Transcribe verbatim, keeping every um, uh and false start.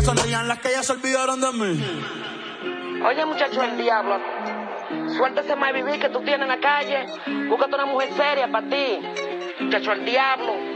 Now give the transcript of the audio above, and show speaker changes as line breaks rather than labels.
sonrían las que ya se olvidaron de mí.
Oye, muchacho, el diablo, suéltese más vivir que tú tienes en la calle. Búscate una mujer seria para ti. Muchacho, el diablo.